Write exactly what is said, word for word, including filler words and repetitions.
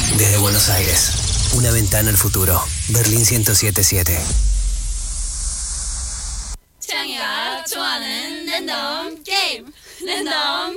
Desde Buenos Aires, una ventana al futuro. Berlín ciento siete punto siete. 창이가 좋아하는 랜덤 게임 랜덤